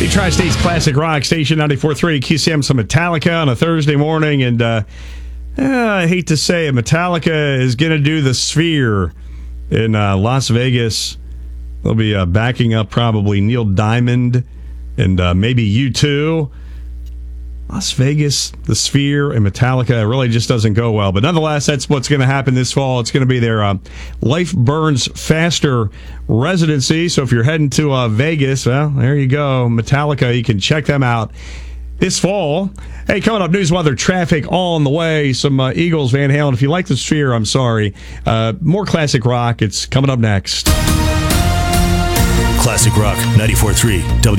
The Tri-State's Classic Rock Station 94.3 QCM, some Metallica on a Thursday morning, and I hate to say it, Metallica is going to do the Sphere in Las Vegas. They'll be backing up probably Neil Diamond and maybe U2. Las Vegas, the Sphere, and Metallica really just doesn't go well. But nonetheless, that's what's going to happen this fall. It's going to be their Life Burns Faster residency. So if you're heading to Vegas, well, there you go. Metallica, you can check them out this fall. Hey, coming up, news, weather, traffic all on the way. Some Eagles, Van Halen. If you like the Sphere, I'm sorry. More classic rock. It's coming up next. Classic Rock 94.3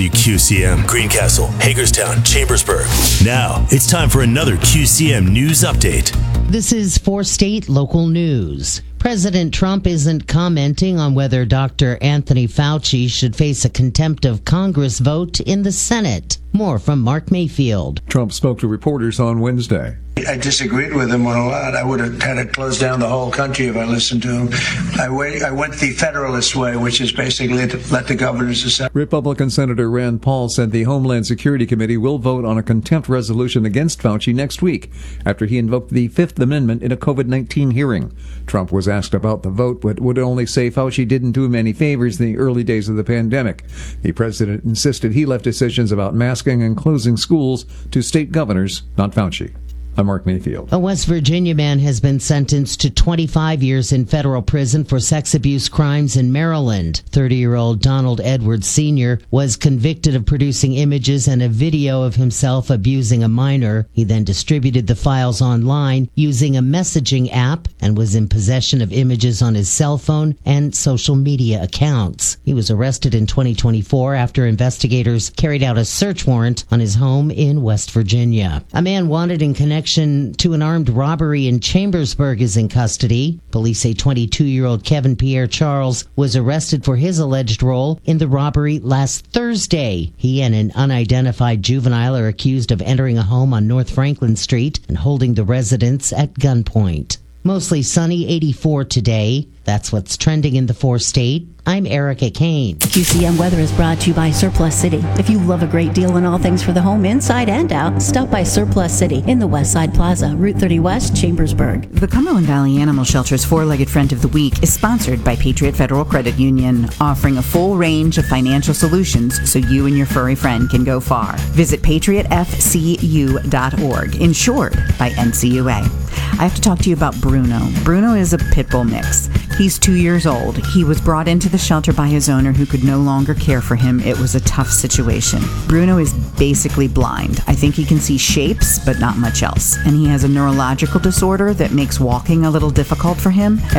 WQCM, Greencastle, Hagerstown, Chambersburg. Now it's time for another QCM news update. This is 4-State local news. President Trump isn't commenting on whether Dr. Anthony Fauci should face a contempt of Congress vote in the Senate. More from Mark Mayfield. Trump spoke to reporters on Wednesday. I disagreed with him on a lot. I would have had to close down the whole country if I listened to him. I went the Federalist way, which is basically to let the governors decide. Republican Senator Rand Paul said the Homeland Security Committee will vote on a contempt resolution against Fauci next week after he invoked the Fifth Amendment in a COVID-19 hearing. Trump was asked about the vote, but would only say Fauci didn't do him any favors in the early days of the pandemic. The president insisted he left decisions about masking and closing schools to state governors, not Fauci. I'm Mark Mayfield. A West Virginia man has been sentenced to 25 years in federal prison for sex abuse crimes in Maryland. 30-year-old Donald Edwards Sr. was convicted of producing images and a video of himself abusing a minor. He then distributed the files online using a messaging app and was in possession of images on his cell phone and social media accounts. He was arrested in 2024 after investigators carried out a search warrant on his home in West Virginia. A man wanted in connection to an armed robbery in Chambersburg is in custody. Police say 22-year-old Kevin Pierre Charles was arrested for his alleged role in the robbery last Thursday. He and an unidentified juvenile are accused of entering a home on North Franklin Street and holding the residents at gunpoint. Mostly sunny, 84 today. That's what's trending in the 4-State. I'm Erica Kane. QCM weather is brought to you by Surplus City. If you love a great deal in all things for the home, inside and out, stop by Surplus City in the Westside Plaza, Route 30 West, Chambersburg. The Cumberland Valley Animal Shelter's Four-Legged Friend of the Week is sponsored by Patriot Federal Credit Union, offering a full range of financial solutions so you and your furry friend can go far. Visit patriotfcu.org, insured by NCUA. I have to talk to you about Bruno. Bruno is a pit bull mix. He's 2 years old. He was brought into the shelter by his owner who could no longer care for him. It was a tough situation. Bruno is basically blind. I think he can see shapes, but not much else. And he has a neurological disorder that makes walking a little difficult for him.